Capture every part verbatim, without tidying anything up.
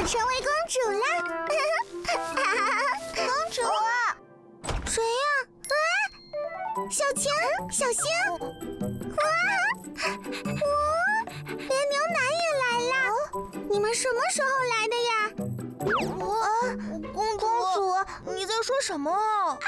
我成为公主了！公主，谁呀？啊，小强，小星！哇，哇，连牛奶也来了！你们什么时候来的呀？ 啊，公主，你在说什么？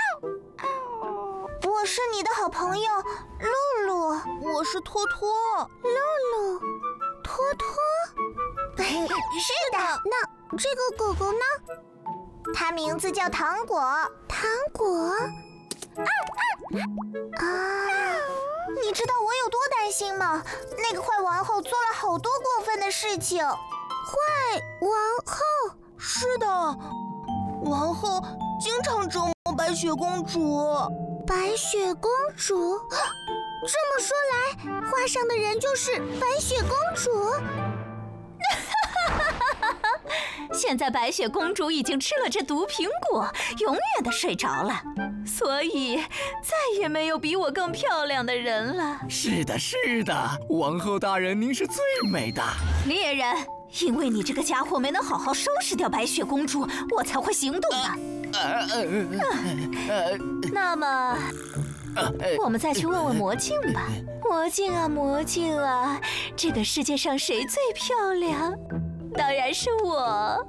我是你的好朋友露露， 我是托托。 露露，托托。 是的， 那这个狗狗呢？它名字叫糖果。糖果？啊啊！啊！你知道我有多担心吗？那个坏王后做了好多过分的事情。坏王后？ 是的，王后经常折磨白雪公主。 白雪公主？这么说来，画上的人就是白雪公主。 现在白雪公主已经吃了这毒苹果，永远的睡着了，所以再也没有比我更漂亮的人了。 是的，是的，王后大人，您是最美的。 猎人，因为你这个家伙没能好好收拾掉白雪公主，我才会行动的。 呃呃呃， 那么，我们再去问问魔镜吧。魔镜啊，魔镜啊，这个世界上谁最漂亮？当然是我。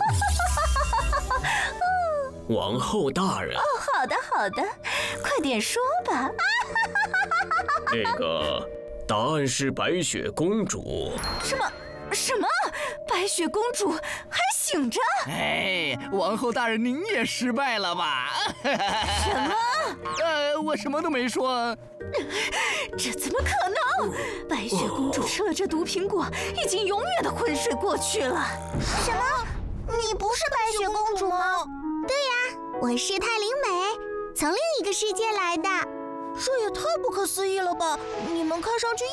王后大人。 哦，好的好的，快点说吧。 那个答案是白雪公主。 什么什么？白雪公主还醒着？ 哎，王后大人，您也失败了吧？ 什么？ 呃，我什么都没说。 这怎么可能？白雪公主吃了这毒苹果，已经永远的昏睡过去了。 什么？你不是白雪公主吗？对呀，我是泰灵美，从另一个世界来的。 这也太不可思议了吧！你们看上去